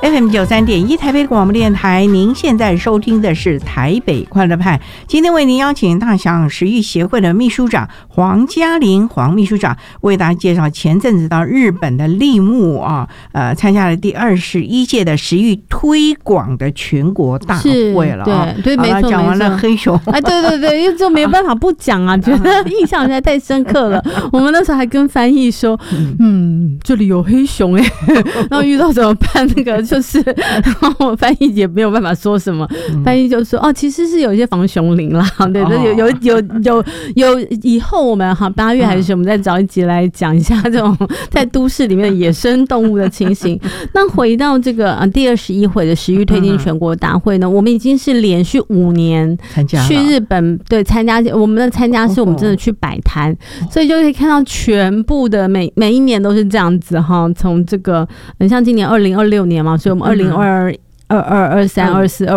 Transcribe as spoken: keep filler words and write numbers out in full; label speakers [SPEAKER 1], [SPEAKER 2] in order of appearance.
[SPEAKER 1] F M 九三点一台北广播电台，您现在收听的是台北快乐派。今天为您邀请大想食育协会的秘书长黄嘉玲黄秘书长为大家介绍前阵子到日本的立木啊，呃，参加了第二十一届的食育推广的全国大会了啊。
[SPEAKER 2] 对对，没错，
[SPEAKER 1] 讲完了黑熊，
[SPEAKER 2] 哎，对对对，因为就没办法不讲啊，觉得印象实在太深刻了。我们那时候还跟翻译说，嗯，这里有黑熊哎、欸，然后遇到怎么办？那个就是，然后翻译也没有办法说什么，翻译就说哦，其实是有一些防熊林啦，对，有有有有有，以后我们哈八月还是什么，我们再找一集来讲一下这种在都市里面的野生动物的情形。那回到这个啊第二十一回的食育推进全国大会呢，我们已经是连续五年去日本，对，参加我们的参加是我们真的去摆摊，所以就可以看到全部的每每一年都是这样子哈，从这个很像今年二零二六年嘛，所以我们二零二二二二三二四二